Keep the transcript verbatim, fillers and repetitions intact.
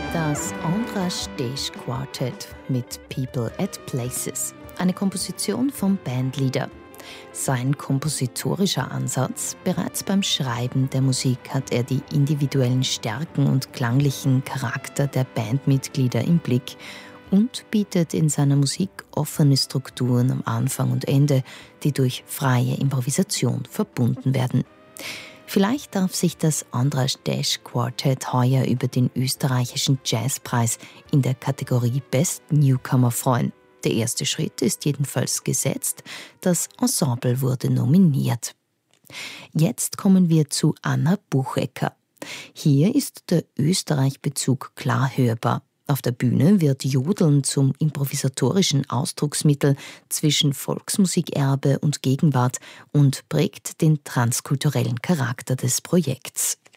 Das Andras Desch Quartet mit People at Places, eine Komposition vom Bandleader. Sein kompositorischer Ansatz: bereits beim Schreiben der Musik hat er die individuellen Stärken und klanglichen Charakter der Bandmitglieder im Blick und bietet in seiner Musik offene Strukturen am Anfang und Ende, die durch freie Improvisation verbunden werden. Vielleicht darf sich das Andras Desch Quartet heuer über den österreichischen Jazzpreis in der Kategorie Best Newcomer freuen. Der erste Schritt ist jedenfalls gesetzt, das Ensemble wurde nominiert. Jetzt kommen wir zu Anna Buchecker. Hier ist der Österreich-Bezug klar hörbar. Auf der Bühne wird Jodeln zum improvisatorischen Ausdrucksmittel zwischen Volksmusikerbe und Gegenwart und prägt den transkulturellen Charakter des Projekts.